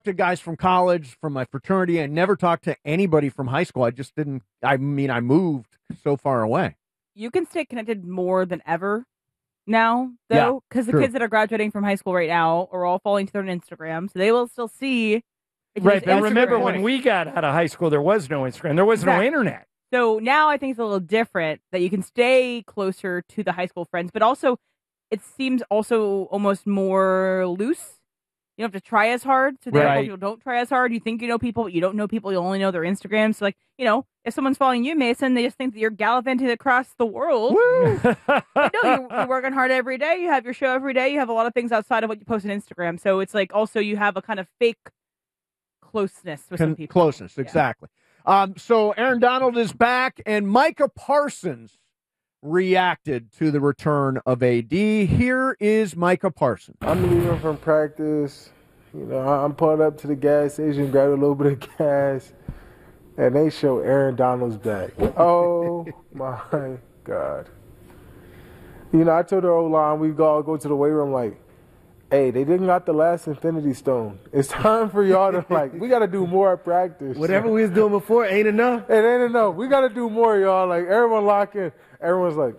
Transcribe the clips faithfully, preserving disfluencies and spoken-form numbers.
to guys from college, from my fraternity. I never talked to anybody from high school. I just didn't. I mean, I moved so far away. You can stay connected more than ever now, Yeah, though, because the true. kids that are graduating from high school right now are all following each other on Instagram, so they will still see. if you Right, use but remember Instagram. when we got out of high school, there was no Instagram. There was Exactly. no internet. So now I think it's a little different that you can stay closer to the high school friends, but also it seems also almost more loose. You don't have to try as hard. So therefore Right. people don't try as hard. You think you know people, but you don't know people. You only know their Instagrams. So like, you know, if someone's following you, Mason, they just think that you're gallivanting across the world. But no, you're, you're working hard every day. You have your show every day. You have a lot of things outside of what you post on Instagram. So it's like also you have a kind of fake closeness with some Con- people. closeness, exactly. Um, so Aaron Donald is back, and Micah Parsons reacted to the return of A D. Here is Micah Parsons. I'm leaving from practice. You know, I'm pulling up to the gas station, grab a little bit of gas, and they show Aaron Donald's back. Oh my God! You know, I told the old line we go go to the weight room like, hey, they didn't got the last Infinity Stone. It's time for y'all to like, we got to do more at practice. Whatever we was doing before ain't enough. It ain't enough. We got to do more, y'all. Like everyone lock in. Everyone's like,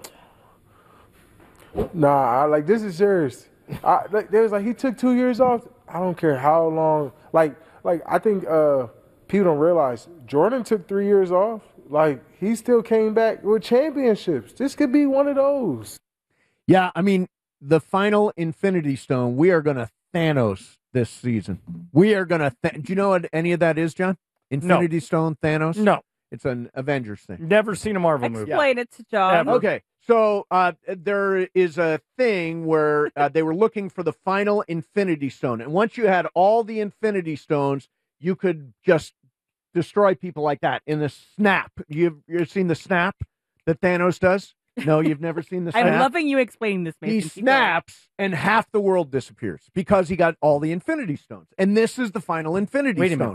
nah, I, like this is serious. I, like, they was like, he took two years off. I don't care how long. Like, like I think uh, people don't realize Jordan took three years off. Like he still came back with championships. This could be one of those. Yeah, I mean, the final Infinity Stone, we are going to Thanos this season. We are going to. Th- Do you know what any of that is, John? Infinity Stone, Thanos? No. It's an Avengers thing. Never seen a Marvel movie. Explain it to John. Okay, so uh, there is a thing where uh, they were looking for the final Infinity Stone. And once you had all the Infinity Stones, you could just destroy people like that in a snap. You've, you've seen the snap that Thanos does? No, you've never seen the snap? I'm loving you explaining this, Mason. He Keep going. snaps and half the world disappears because he got all the Infinity Stones. And this is the final Infinity Wait a Stone. minute.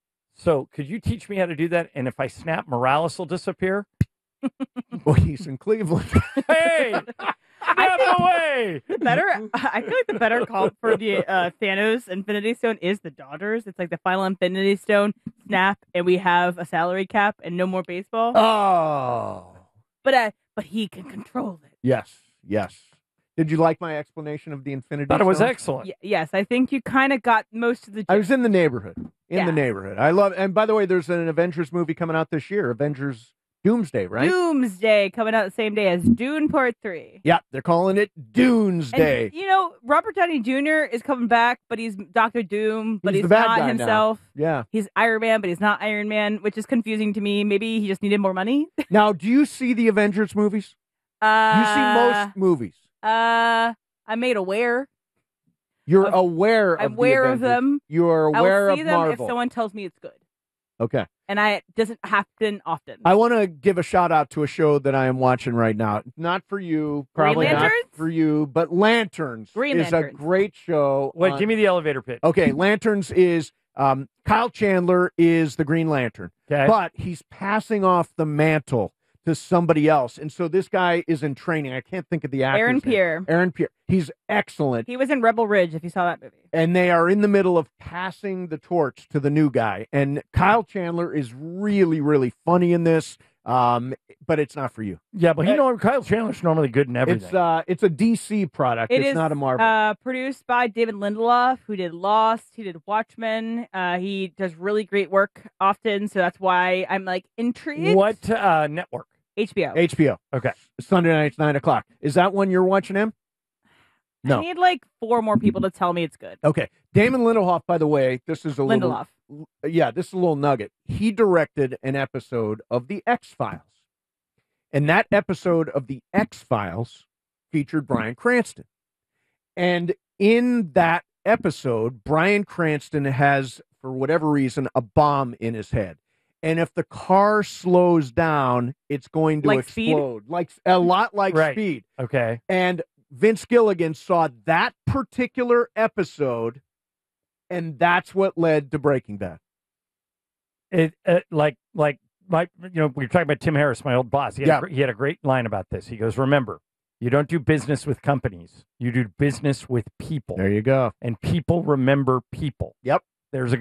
So could you teach me how to do that? And if I snap, Morales will disappear? Well, he's in Cleveland. Hey! Out of the way! The better, I feel like the better call for the uh, Thanos Infinity Stone is the Dodgers. It's like the final Infinity Stone, snap, and we have a salary cap and no more baseball. Oh. But uh, but he can control it. Yes, yes. Did you like my explanation of the Infinity Thought it was Stone? excellent. Y- yes, I think you kind of got most of the. I was in the neighborhood. In Yeah. the neighborhood. I love, and by the way, there's an Avengers movie coming out this year, Avengers Doomsday, right? Doomsday coming out the same day as Dune Part Three. Yeah, they're calling it Doomsday. And, you know, Robert Downey Junior is coming back, but he's Doctor Doom, but He's he's, the bad not guy now. himself. Yeah. He's Iron Man, but he's not Iron Man, which is confusing to me. Maybe he just needed more money. Now, do you see the Avengers movies? Uh, You see most movies. Uh, I'm made aware. You're of- aware of I'm the aware of Avengers. them. You are aware I will see of them Marvel. if someone tells me it's good, Okay. and I it doesn't happen often. I want to give a shout out to a show that I am watching right now. Not for you, probably not Lanterns? for you, but Lanterns Green is Lanterns. a great show. Wait, on- give me the elevator pitch. Okay, Lanterns is um, Kyle Chandler is the Green Lantern, Okay. but he's passing off the mantle to somebody else, and so this guy is in training. I can't think of the actor. Aaron Pierre. Aaron Pierre. He's excellent, He was in Rebel Ridge. If you saw that movie, and they are in the middle of passing the torch to the new guy. And Kyle Chandler is really, really funny in this, um, but it's not for you. Yeah, but you know, Kyle Chandler's normally good in everything. It's uh, it's a D C product. it it's is not a Marvel. Uh, produced by David Lindelof, who did Lost. He did Watchmen. Uh, he does really great work often, so that's why I'm like intrigued. What uh, network? H B O. H B O. Okay. Sunday nights, nine o'clock. Is that one you're watching, him? No. I need like four more people to tell me it's good. Okay. Damon Lindelof, by the way, this is a Lindelof. little. Yeah, this is a little nugget. He directed an episode of The X Files. And that episode of The X Files featured Bryan Cranston. And in that episode, Bryan Cranston has, for whatever reason, a bomb in his head. And if the car slows down, it's going to Like Speed? explode. Like a lot like Right. Speed. Okay. And Vince Gilligan saw that particular episode, and that's what led to Breaking Bad. It uh, like like my you know we were talking about Tim Harris, my old boss. He had, Yeah. a, gr- he had a great line about this. He goes, "Remember, you don't do business with companies. You do business with people, There you go. and people remember people." Yep. There's a